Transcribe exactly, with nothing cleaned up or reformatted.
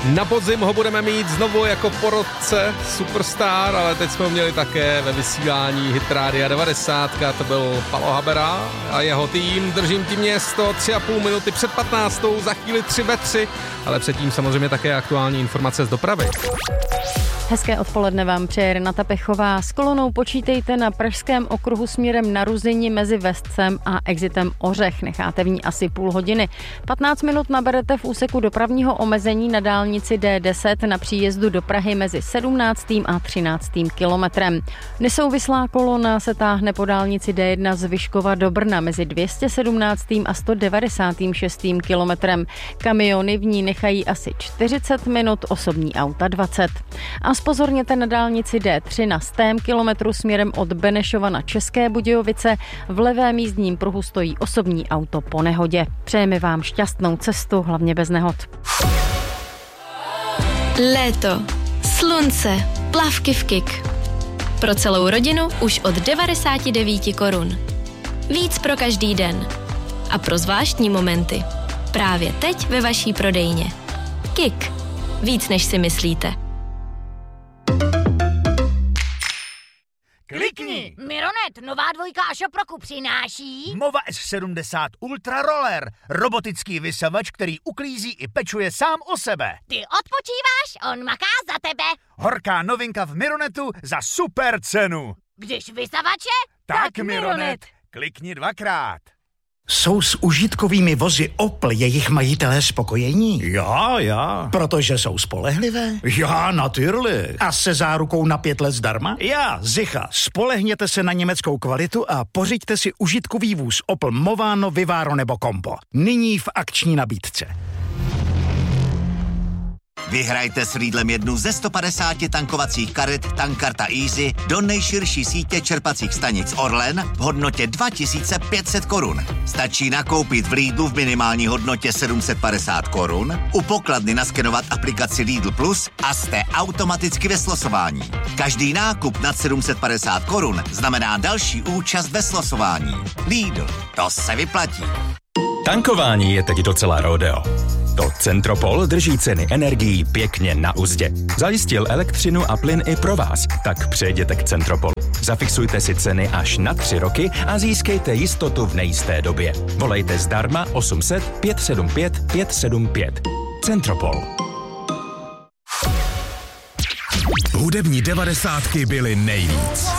Na podzim ho budeme mít znovu jako po roce Superstar, ale teď jsme ho měli také ve vysílání Hit Rádia devadesát, to byl Palo Habera a jeho tým. Držím ti město, tři a půl minuty před patnáctou, za chvíli tři ve tři, ale předtím samozřejmě také aktuální informace z dopravy. Hezké odpoledne vám přeje Renata Pechová. S kolonou počítejte na pražském okruhu směrem na Ruzyni mezi Vestcem a exitem Ořech. Necháte v ní asi půl hodiny. patnáct minut naberete v úseku dopravního omezení na dálnici D deset na příjezdu do Prahy mezi sedmnáctým a třináctým kilometrem. Nesouvislá kolona se táhne po dálnici D jedna z Vyškova do Brna mezi dvě stě sedmnáctým a sto devadesát šestým kilometrem. Kamiony v ní nechají asi čtyřicet minut, osobní auta dvacet. A zpozorněte na dálnici D tři na stém kilometru směrem od Benešova na České Budějovice. V levém jízdním pruhu stojí osobní auto po nehodě. Přejeme vám šťastnou cestu, hlavně bez nehod. Léto, slunce, plavky v Kik. Pro celou rodinu už od devadesát devět korun. Víc pro každý den. A pro zvláštní momenty. Právě teď ve vaší prodejně. Kik. Víc než si myslíte. Klikni! Mironet, nová dvojka Ašoproku přináší Mova S sedmdesát Ultra Roller, robotický vysavač, který uklízí i pečuje sám o sebe. Ty odpočíváš, on maká za tebe. Horká novinka v Mironetu za super cenu. Když vysavače, Tak, tak Mironet. Mironet. Klikni dvakrát. Jsou s užitkovými vozy Opel jejich majitelé spokojení? Já, já. Protože jsou spolehlivé? Já, natürlich. A se zárukou na pět let zdarma? Já, Zicha. Spolehněte se na německou kvalitu a pořiďte si užitkový vůz Opel Movano, Vivaro nebo Compo. Nyní v akční nabídce. Vyhrajte s Lidlem jednu ze sto padesáti tankovacích karet Tankarta Easy do nejširší sítě čerpacích stanic Orlen v hodnotě dva tisíce pět set korun. Stačí nakoupit v Lidlu v minimální hodnotě sedm set padesát korun, u pokladny naskenovat aplikaci Lidl Plus a jste automaticky ve slosování. Každý nákup nad sedm set padesát korun znamená další účast ve slosování. Lidl, to se vyplatí. Tankování je teď docela rodeo. To Centropol drží ceny energií pěkně na uzdě. Zajistil elektřinu a plyn i pro vás, tak přejděte k Centropolu. Zafixujte si ceny až na tři roky a získejte jistotu v nejisté době. Volejte zdarma osm set pět sedm pět pět sedm pět. Centropol. Hudební devadesátky byly nejvíc.